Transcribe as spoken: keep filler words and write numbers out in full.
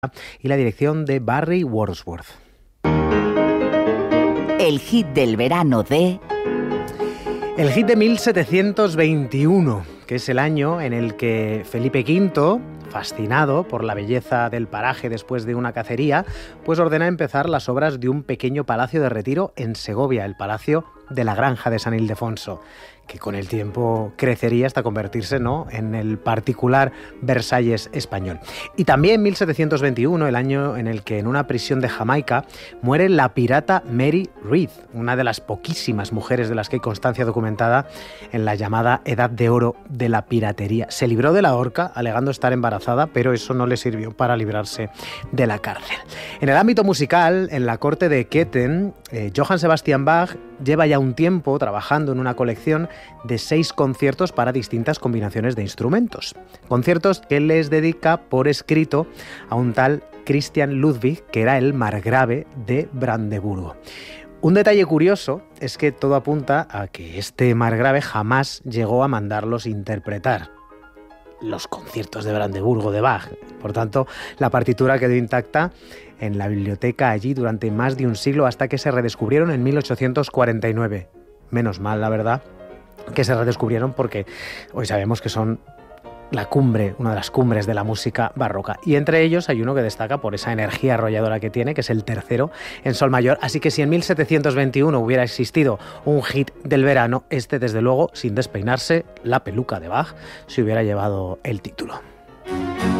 y la dirección de Barry Wordsworth. El hit del verano de... El hit de mil setecientos veintiuno, que es el año en el que Felipe quinto, fascinado por la belleza del paraje después de una cacería, pues ordena empezar las obras de un pequeño palacio de retiro en Segovia, el Palacio de la Granja de San Ildefonso, que con el tiempo crecería hasta convertirse, ¿no?, en el particular Versalles español. Y también mil setecientos veintiuno, el año en el que en una prisión de Jamaica muere la pirata Mary Read, una de las poquísimas mujeres de las que hay constancia documentada en la llamada Edad de Oro de la piratería. Se libró de la horca alegando estar embarazada, pero eso no le sirvió para librarse de la cárcel. En el ámbito musical, en la corte de Köthen, eh, Johann Sebastian Bach lleva ya un tiempo trabajando en una colección de seis conciertos para distintas combinaciones de instrumentos. Conciertos que les dedica por escrito a un tal Christian Ludwig, que era el margrave de Brandeburgo. Un detalle curioso es que todo apunta a que este margrave jamás llegó a mandarlos interpretar los conciertos de Brandeburgo de Bach. Por tanto, la partitura quedó intacta en la biblioteca allí durante más de un siglo hasta que se redescubrieron en mil ochocientos cuarenta y nueve. Menos mal, la verdad, que se redescubrieron porque hoy sabemos que son la cumbre, una de las cumbres de la música barroca. Y entre ellos hay uno que destaca por esa energía arrolladora que tiene, que es el tercero en sol mayor. Así que si en mil setecientos veintiuno hubiera existido un hit del verano, este desde luego, sin despeinarse, la peluca de Bach, se hubiera llevado el título.